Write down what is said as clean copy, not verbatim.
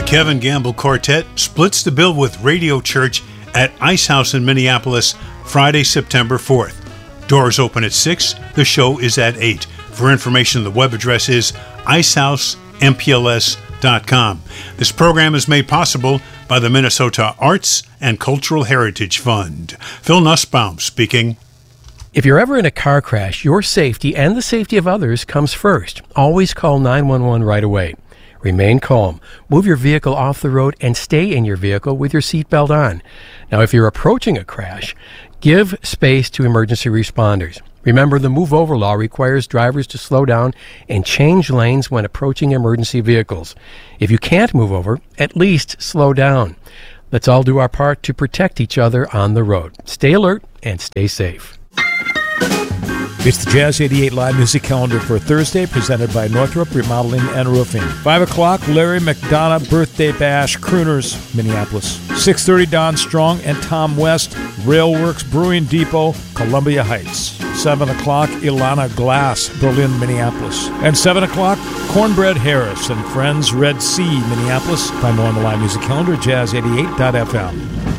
Kevin Gamble Quartet splits the bill with Radio Church at Ice House in Minneapolis, Friday, September 4th. Doors open at 6. The show is at 8. For information, the web address is icehouseMPLS.com. This program is made possible by the Minnesota Arts and Cultural Heritage Fund. Phil Nussbaum speaking. If you're ever in a car crash, your safety and the safety of others comes first. Always call 911 right away. Remain calm. Move your vehicle off the road and stay in your vehicle with your seatbelt on. Now, if you're approaching a crash, give space to emergency responders. Remember, the Move Over law requires drivers to slow down and change lanes when approaching emergency vehicles. If you can't move over, at least slow down. Let's all do our part to protect each other on the road. Stay alert and stay safe. It's the Jazz 88 live music calendar for Thursday, presented by Northrop Remodeling and Roofing. 5 o'clock, Larry McDonough Birthday Bash, Crooners, Minneapolis. 6:30, Don Strong and Tom West, Railworks Brewing Depot, Columbia Heights. 7 o'clock, Ilana Glass, Berlin, Minneapolis. And 7 o'clock, Cornbread Harris and Friends, Red Sea, Minneapolis. Find more on the live music calendar, jazz88.fm.